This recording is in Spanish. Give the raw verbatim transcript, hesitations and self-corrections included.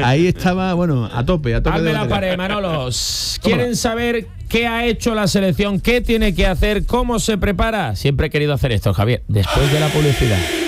ahí estaba, bueno, a tope, a tope. Hazme de la batería. pared, Manolos. ¿Quieren saber qué ha hecho la selección? ¿Qué tiene que hacer? ¿Cómo se prepara? Siempre he querido hacer esto, Javier. Después de la publicidad.